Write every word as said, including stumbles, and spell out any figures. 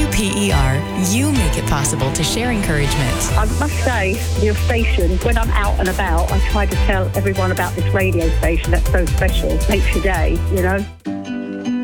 W P E R, you make it possible to share encouragement. I must say, your station, when I'm out and about, I try to tell everyone about this radio station that's so special. Makes your day, you know.